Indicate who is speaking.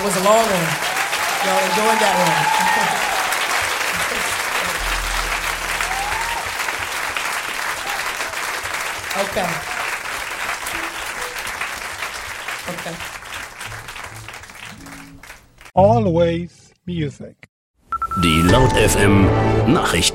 Speaker 1: was a long one. Y'all enjoyed that one. Okay. Okay.
Speaker 2: Always Music.
Speaker 3: Die Laut FM Nachrichten.